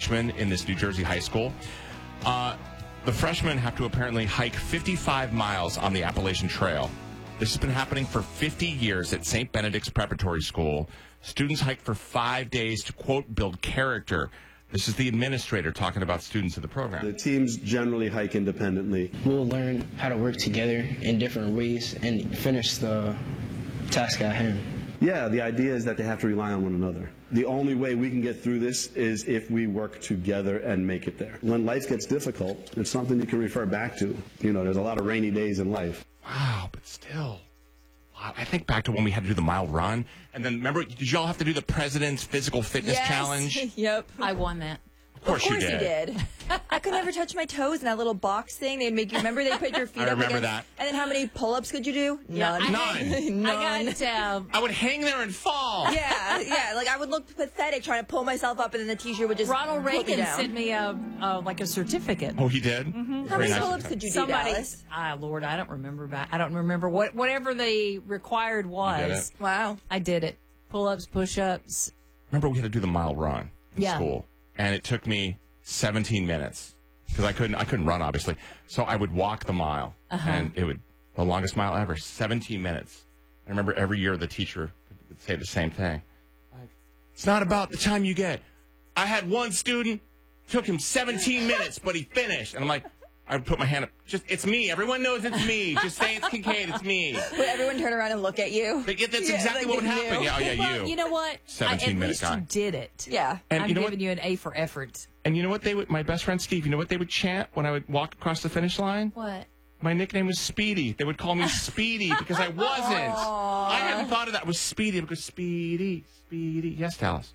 freshmen in this New Jersey high school. The freshmen have to apparently hike 55 miles on the Appalachian Trail. This has been happening for 50 years at St. Benedict's Preparatory School. Students hike for 5 days to, quote, build character. This is the administrator talking about students of the program. The teams generally hike independently. We'll learn how to work together in different ways and finish the task at hand. Yeah, the idea is that they have to rely on one another. The only way we can get through this is if we work together and make it there. When life gets difficult, it's something you can refer back to. You know, there's a lot of rainy days in life. Wow, but still. Wow, I think back to when we had to do the mile run. And then remember, did y'all have to do the President's Physical Fitness Challenge? Yep. I won that. Of course you did. I could never touch my toes in that little box thing. They'd make you remember they put your feet I up remember against. that. And then how many pull-ups could you do? Yeah, None. None. I would hang there and fall. Yeah. Like I would look pathetic trying to pull myself up, and then the teacher would just Ronald put me Reagan down. sent me a certificate. Oh, he did? Mm-hmm. How many pull-ups could you do, Dallas? Lord, I don't remember whatever the required was. Wow. I did it. Pull-ups, push-ups. Remember we had to do the mile run in school, and it took me 17 minutes because I couldn't run, obviously. So I would walk the mile, and it would the longest mile ever, 17 minutes. I remember every year the teacher would say the same thing. It's not about the time you get. I had one student, took him 17 minutes, but he finished. And I'm like, I would put my hand up. It's me. Everyone knows it's me. Just say it's Kincaid. It's me. Would everyone turn around and look at you? That's exactly what would happen. Yeah, you. Well, you know what? 17-minute guy. You did it. Yeah. And I'm giving you an A for effort. And you know what my best friend Steve, you know what they would chant when I would walk across the finish line? What? My nickname was Speedy. They would call me Speedy because I wasn't. I hadn't thought of that. It was Speedy because Speedy. Yes, Dallas.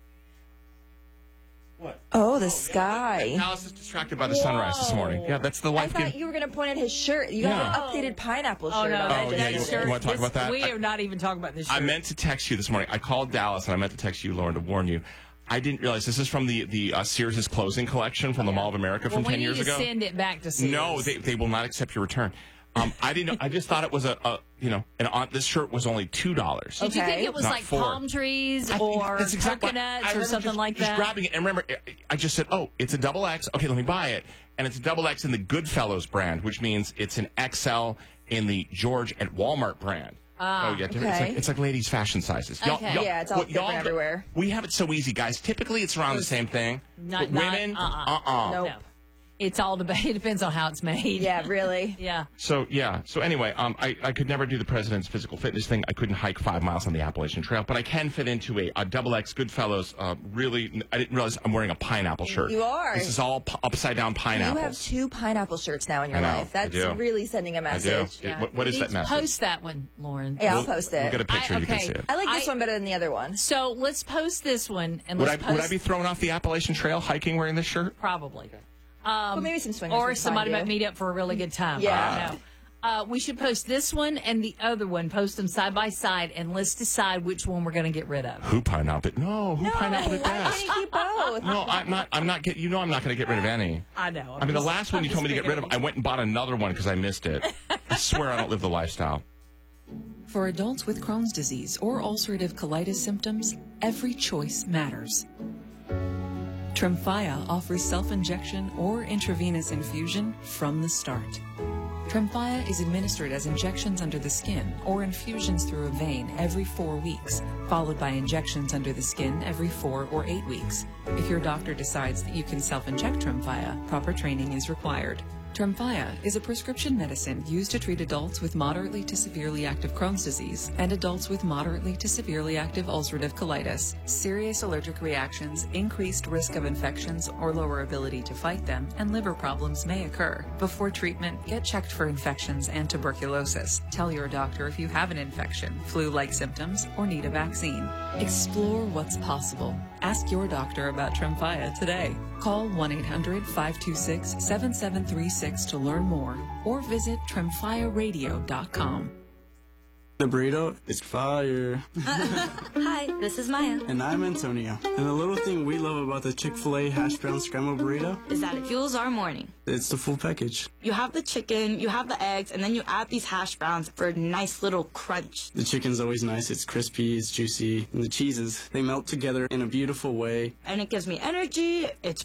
What? Oh, the sky. Dallas is distracted by the sunrise this morning. Yeah, that's the life. I thought you were going to point at his shirt. You have an updated pineapple shirt. No. on. You want to talk about that? We are not even talking about this shirt. I meant to text you this morning. I called Dallas and I meant to text you, Lauren, to warn you. I didn't realize this is from the Sears' closing collection from the Mall of America from 10 years ago. We need to send it back to Sears. No, they will not accept your return. I didn't know. I just thought it was this shirt was only $2. Did you think it was not like $4. palm trees or coconuts or something like that? Just grabbing it. And remember, I just said, oh, it's a XX. Okay, let me buy it. And it's a XX in the Goodfellows brand, which means it's an XL in the George at Walmart brand. It's like ladies' fashion sizes. Yeah, it's all different everywhere. We have it so easy, guys. Typically, it's around the same thing. But women, Nope. No. It's all debate. It depends on how it's made. Yeah, really. Yeah. So anyway, I could never do the President's Physical Fitness thing. I couldn't hike 5 miles on the Appalachian Trail, but I can fit into a XX Goodfellows. Really, I didn't realize I'm wearing a pineapple shirt. You are. This is all upside down pineapples. You have 2 pineapple shirts now in your life. That's really sending a message. I do. Yeah. What is that message? Post that one, Lauren. Yeah, I'll post it. We'll get a picture. You can see it. I like this one better than the other one. So let's post this one. And would I be thrown off the Appalachian Trail hiking wearing this shirt? Probably. Well, maybe some swingers. Or somebody might meet up for a really good time. Yeah. I don't know. We should post this one and the other one. Post them side by side, and let's decide which one we're going to get rid of. Who pineapple it? No, who pineapple it Why best? can't you keep both? No, I'm not. I'm not getting. You know, I'm not going to get rid of any. I know. I mean, the last one you told me to get rid of, I went and bought another one because I missed it. I swear I don't live the lifestyle. For adults with Crohn's disease or ulcerative colitis symptoms, every choice matters. Tremfya offers self-injection or intravenous infusion from the start. Tremfya is administered as injections under the skin or infusions through a vein every 4 weeks, followed by injections under the skin every 4 or 8 weeks. If your doctor decides that you can self-inject Tremfya, proper training is required. Tremfya is a prescription medicine used to treat adults with moderately to severely active Crohn's disease and adults with moderately to severely active ulcerative colitis. Serious allergic reactions, increased risk of infections or lower ability to fight them, and liver problems may occur. Before treatment, get checked for infections and tuberculosis. Tell your doctor if you have an infection, flu-like symptoms, or need a vaccine. Explore what's possible. Ask your doctor about Tremfya today. Call 1-800-526-7736 to learn more or visit tremfyaradio.com. The burrito is fire. Hi, this is Maya. And I'm Antonio. And the little thing we love about the Chick-fil-A hash brown scrambled burrito is that it fuels our morning. It's the full package. You have the chicken, you have the eggs, and then you add these hash browns for a nice little crunch. The chicken's always nice. It's crispy, it's juicy, and the cheeses, they melt together in a beautiful way. And it gives me energy, it's